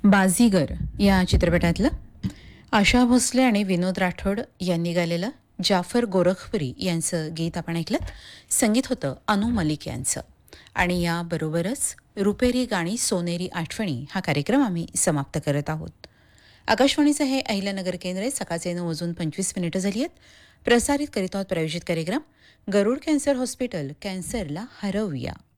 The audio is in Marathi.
बाजीगर या चित्रपटातलं आशा भोसले आणि विनोद राठोड यांनी गायलेलं जाफर गोरखपुरी यांचं गीत आपण ऐकलं. संगीत होतं अनु मलिक यांचं. आणि याबरोबरच रुपेरी गाणी सोनेरी आठवणी हा कार्यक्रम आम्ही समाप्त करत आहोत. आकाशवाणीचं हे अहिल्यानगर केंद्र आहे. सकाळचे 9:25 झाली आहेत. प्रसारित करीत आहोत प्रायोजित कार्यक्रम गरुड कॅन्सर हॉस्पिटल. कॅन्सरला हरवूया.